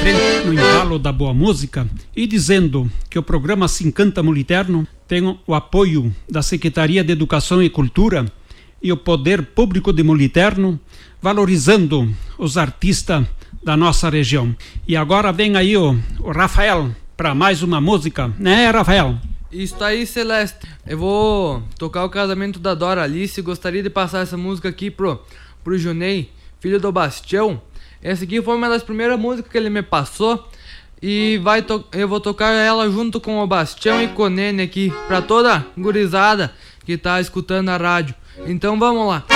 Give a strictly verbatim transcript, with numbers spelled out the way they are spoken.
frente no embalo da boa música e dizendo que o programa Se Encanta Moliterno tem o apoio da Secretaria de Educação e Cultura e o Poder Público de Moliterno, valorizando os artistas da nossa região. E agora vem aí o, o Rafael para mais uma música, né, Rafael? Isso aí, Celeste. Eu vou tocar o casamento da Dora Alice. Gostaria de passar essa música aqui pro, pro Junei, filho do Bastião. Essa aqui foi uma das primeiras músicas que ele me passou. E vai to- eu vou tocar ela junto com o Bastião e com o Nene aqui, pra toda gurizada que tá escutando a rádio. Então vamos lá.